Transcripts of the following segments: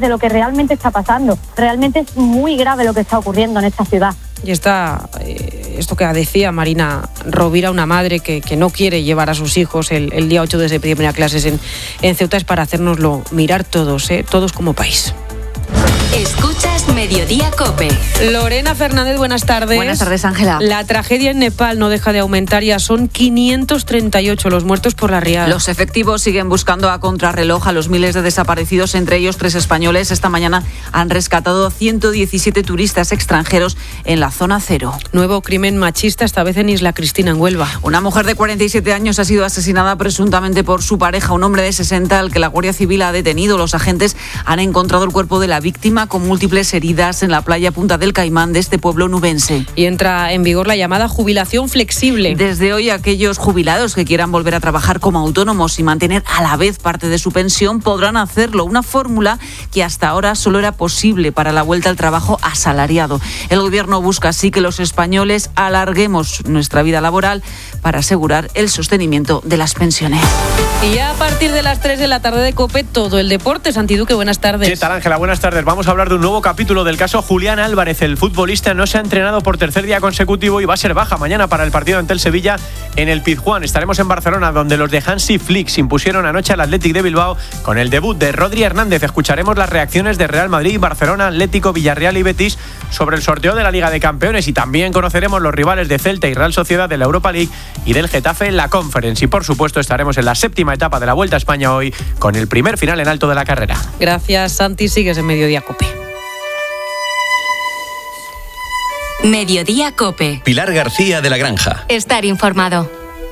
de lo que realmente está pasando. Realmente es muy grave lo que está ocurriendo en esta ciudad. Y está esto que decía Marina Rovira, una madre que no quiere llevar a sus hijos el día 8 de septiembre a clases en Ceuta, es para hacérnoslo mirar todos, todos como país. Escuchas Mediodía COPE. Lorena Fernández, buenas tardes. Buenas tardes, Ángela. La tragedia en Nepal no deja de aumentar, ya son 538 los muertos por la riada. Los efectivos siguen buscando a contrarreloj a los miles de desaparecidos, entre ellos 3 españoles. Esta mañana han rescatado 117 turistas extranjeros en la zona cero. Nuevo crimen machista, esta vez en Isla Cristina, en Huelva. Una mujer de 47 años ha sido asesinada presuntamente por su pareja, un hombre de 60 al que la Guardia Civil ha detenido. Los agentes han encontrado el cuerpo de la víctima con múltiples heridas en la playa Punta del Caimán de este pueblo nubense. Y entra en vigor la llamada jubilación flexible. Desde hoy, aquellos jubilados que quieran volver a trabajar como autónomos y mantener a la vez parte de su pensión podrán hacerlo, una fórmula que hasta ahora solo era posible para la vuelta al trabajo asalariado. El gobierno busca así que los españoles alarguemos nuestra vida laboral para asegurar el sostenimiento de las pensiones. Y ya a partir de las 3 de la tarde de COPE, todo el deporte. Santi Duque, buenas tardes. ¿Qué tal, Ángela? Buenas tardes. Vamos a hablar de un nuevo capítulo del caso Julián Álvarez. El futbolista no se ha entrenado por tercer día consecutivo y va a ser baja mañana para el partido ante el Sevilla en el Pizjuán. Estaremos en Barcelona, donde los de Hansi Flick se impusieron anoche al Athletic de Bilbao con el debut de Rodri Hernández. Escucharemos las reacciones de Real Madrid, Barcelona, Atlético, Villarreal y Betis sobre el sorteo de la Liga de Campeones, y también conoceremos los rivales de Celta y Real Sociedad de la Europa League y del Getafe en la Conference. Y por supuesto estaremos en la 7ª etapa de la Vuelta a España hoy con el primer final en alto de la carrera. Gracias, Santi. Sigues en Mediodía COPE. Mediodía COPE. Pilar García de la Granja. Estar informado.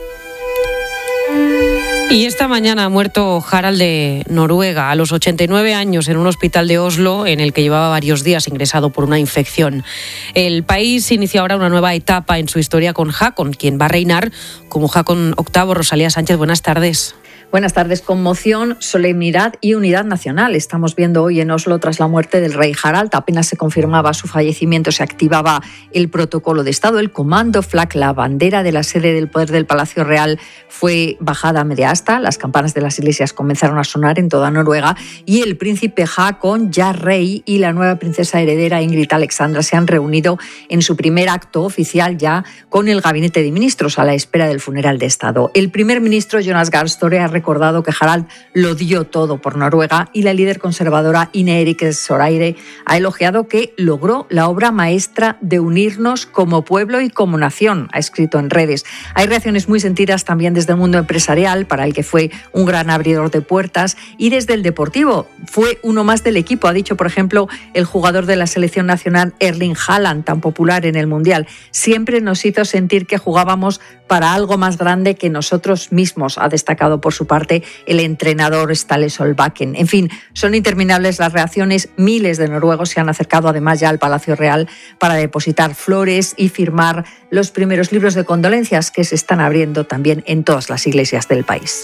Y esta mañana ha muerto Harald de Noruega a los 89 años en un hospital de Oslo en el que llevaba varios días ingresado por una infección. El país inicia ahora una nueva etapa en su historia con Haakon, quien va a reinar como Haakon VIII. Rosalía Sánchez, buenas tardes. Buenas tardes. Conmoción, solemnidad y unidad nacional. Estamos viendo hoy en Oslo, tras la muerte del rey Harald, apenas se confirmaba su fallecimiento, se activaba el protocolo de Estado. El comando FLAG, la bandera de la sede del poder del Palacio Real, fue bajada a media asta. Las campanas de las iglesias comenzaron a sonar en toda Noruega y el príncipe Haakon, ya rey, y la nueva princesa heredera Ingrid Alexandra se han reunido en su primer acto oficial ya con el gabinete de ministros a la espera del funeral de Estado. El primer ministro Jonas Gahr Støre ha recordado que Harald lo dio todo por Noruega, y la líder conservadora Ine Eriksen Søreide ha elogiado que logró la obra maestra de unirnos como pueblo y como nación, ha escrito en redes. Hay reacciones muy sentidas también desde el mundo empresarial, para el que fue un gran abridor de puertas, y desde el deportivo. Fue uno más del equipo, ha dicho, por ejemplo, el jugador de la selección nacional Erling Haaland, tan popular en el Mundial. Siempre nos hizo sentir que jugábamos para algo más grande que nosotros mismos, ha destacado por su parte el entrenador Ståle Solbakken. En fin, son interminables las reacciones. Miles de noruegos se han acercado además ya al Palacio Real para depositar flores y firmar los primeros libros de condolencias que se están abriendo también en todas las iglesias del país.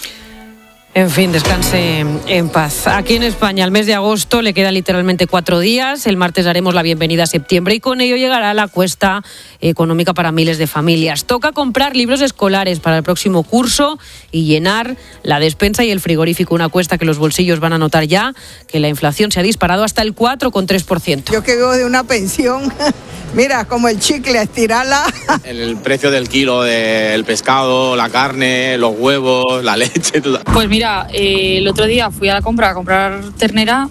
En fin, descanse en paz. Aquí en España, el mes de agosto le quedan literalmente 4 días. El martes daremos la bienvenida a septiembre y con ello llegará la cuesta económica para miles de familias. Toca comprar libros escolares para el próximo curso y llenar la despensa y el frigorífico. Una cuesta que los bolsillos van a notar ya, que la inflación se ha disparado hasta el 4,3%. Yo que vivo de una pensión, mira, como el chicle, estirarla. El precio del kilo del pescado, la carne, los huevos, la leche, todo. Pues mira, el otro día fui a la compra a comprar ternera,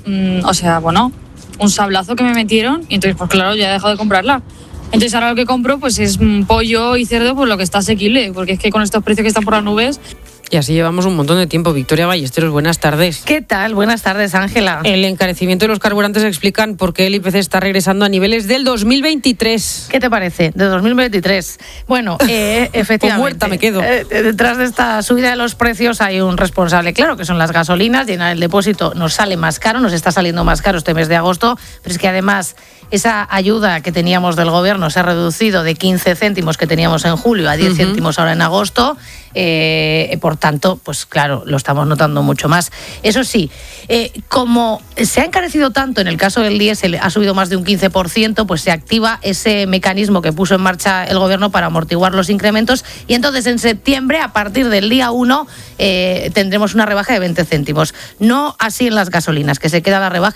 un sablazo que me metieron, y entonces pues claro, ya he dejado de comprarla. Entonces ahora lo que compro pues es pollo y cerdo, pues lo que está asequible, porque es que con estos precios que están por las nubes. Y así llevamos un montón de tiempo. Victoria Ballesteros, buenas tardes. ¿Qué tal? Buenas tardes, Ángela. El encarecimiento de los carburantes explican por qué el IPC está regresando a niveles del 2023. ¿Qué te parece? De 2023. Bueno, efectivamente. Con muerta me quedo. Detrás de esta subida de los precios hay un responsable, claro, que son las gasolinas. Llenar el depósito nos sale más caro, nos está saliendo más caro este mes de agosto, pero es que además esa ayuda que teníamos del gobierno se ha reducido de 15 céntimos que teníamos en julio a 10 céntimos ahora en agosto. Por tanto, pues claro, lo estamos notando mucho más. Eso sí, como se ha encarecido tanto, en el caso del diésel ha subido más de un 15%, pues se activa ese mecanismo que puso en marcha el gobierno para amortiguar los incrementos, y entonces en septiembre, a partir del día 1, tendremos una rebaja de 20 céntimos. No así en las gasolinas, que se queda la rebaja